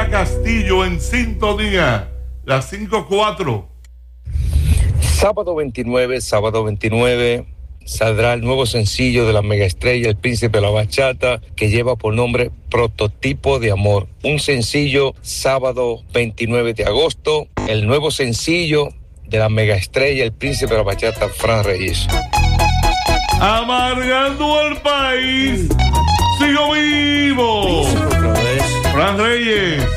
María Castillo en sintonía. Las 5:04. Sábado 29, saldrá el nuevo sencillo de la megaestrella, el príncipe de la bachata, que lleva por nombre Prototipo de Amor. Un sencillo sábado 29 de agosto, el nuevo sencillo de la megaestrella, el príncipe de la bachata, Fran Reyes. Amargando al país, sigo vivo. Fran Reyes.